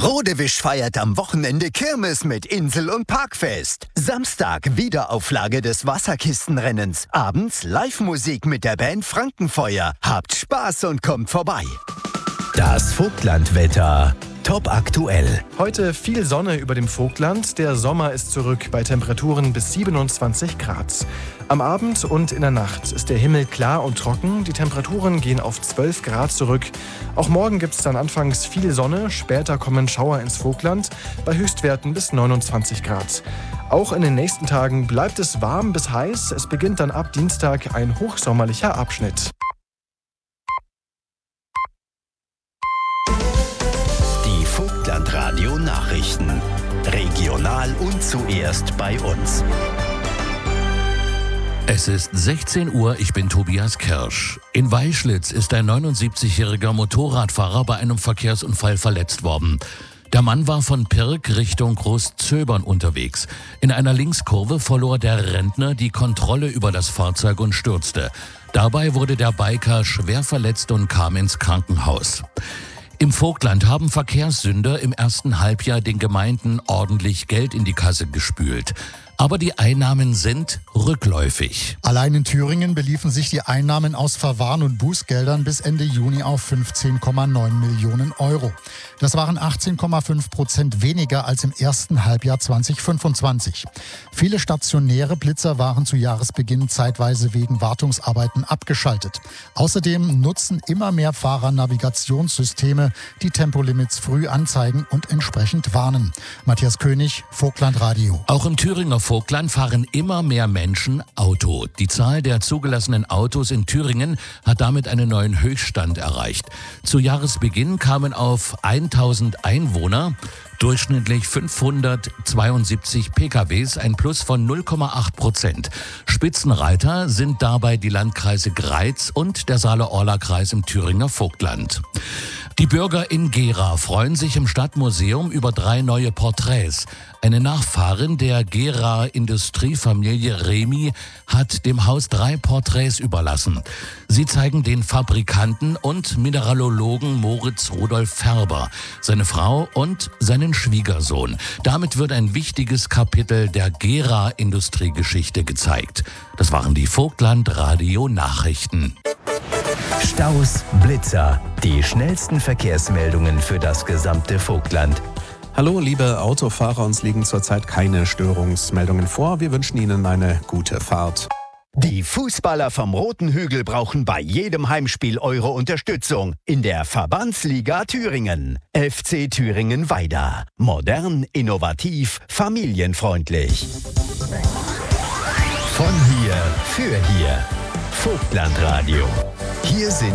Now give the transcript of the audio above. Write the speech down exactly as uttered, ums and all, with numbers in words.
Rodewisch feiert am Wochenende Kirmes mit Insel- und Parkfest. Samstag Wiederauflage des Wasserkistenrennens. Abends Live-Musik mit der Band Frankenfeuer. Habt Spaß und kommt vorbei. Das Vogtlandwetter. Top aktuell. Heute viel Sonne über dem Vogtland. Der Sommer ist zurück bei Temperaturen bis siebenundzwanzig Grad. Am Abend und in der Nacht ist der Himmel klar und trocken. Die Temperaturen gehen auf zwölf Grad zurück. Auch morgen gibt es dann anfangs viel Sonne. Später kommen Schauer ins Vogtland bei Höchstwerten bis neunundzwanzig Grad. Auch in den nächsten Tagen bleibt es warm bis heiß. Es beginnt dann ab Dienstag ein hochsommerlicher Abschnitt. Vogtlandradio Nachrichten. Regional und zuerst bei uns. Es ist sechzehn Uhr, ich bin Tobias Kirsch. In Weischlitz ist ein neunundsiebzigjähriger Motorradfahrer bei einem Verkehrsunfall verletzt worden. Der Mann war von Pirk Richtung Großzöbern unterwegs. In einer Linkskurve verlor der Rentner die Kontrolle über das Fahrzeug und stürzte. Dabei wurde der Biker schwer verletzt und kam ins Krankenhaus. Im Vogtland haben Verkehrssünder im ersten Halbjahr den Gemeinden ordentlich Geld in die Kasse gespült. Aber die Einnahmen sind rückläufig. Allein in Thüringen beliefen sich die Einnahmen aus Verwarn- und Bußgeldern bis Ende Juni auf fünfzehn Komma neun Millionen Euro. Das waren achtzehn Komma fünf Prozent weniger als im ersten Halbjahr zweitausendfünfundzwanzig. Viele stationäre Blitzer waren zu Jahresbeginn zeitweise wegen Wartungsarbeiten abgeschaltet. Außerdem nutzen immer mehr Fahrer Navigationssysteme, die Tempolimits früh anzeigen und entsprechend warnen. Matthias König, Vogtlandradio. Auch im Thüringer Vogtland fahren immer mehr Menschen Auto. Die Zahl der zugelassenen Autos in Thüringen hat damit einen neuen Höchststand erreicht. Zu Jahresbeginn kamen auf tausend Einwohner durchschnittlich fünfhundertzweiundsiebzig P K Ws, ein Plus von null Komma acht Prozent. Spitzenreiter sind dabei die Landkreise Greiz und der Saale-Orla-Kreis im Thüringer Vogtland. Die Bürger in Gera freuen sich im Stadtmuseum über drei neue Porträts. Eine Nachfahrin der Gera-Industriefamilie Remi hat dem Haus drei Porträts überlassen. Sie zeigen den Fabrikanten und Mineralogen Moritz Rudolf Färber, seine Frau und seinen Schwiegersohn. Damit wird ein wichtiges Kapitel der Gera-Industriegeschichte gezeigt. Das waren die Vogtland-Radio-Nachrichten. Staus, Blitzer, die schnellsten Verkehrsmeldungen für das gesamte Vogtland. Hallo, liebe Autofahrer, uns liegen zurzeit keine Störungsmeldungen vor. Wir wünschen Ihnen eine gute Fahrt. Die Fußballer vom Roten Hügel brauchen bei jedem Heimspiel eure Unterstützung in der Verbandsliga Thüringen. F C Thüringen-Weida. Modern, innovativ, familienfreundlich. Von hier für hier. Vogtlandradio. Hier sind